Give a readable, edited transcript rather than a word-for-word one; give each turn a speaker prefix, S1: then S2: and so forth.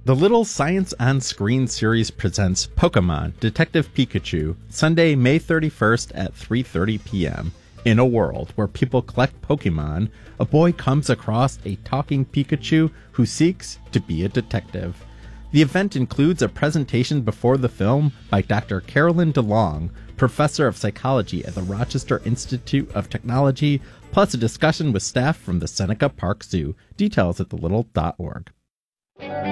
S1: The Little Science on Screen series presents Pokemon Detective Pikachu, Sunday, May 31st at 3:30 p.m. In a world where people collect Pokemon, a boy comes across a talking Pikachu who seeks to be a detective. The event includes a presentation before the film by Dr. Carolyn DeLong, professor of psychology at the Rochester Institute of Technology, plus a discussion with staff from the Seneca Park Zoo. Details at thelittle.org.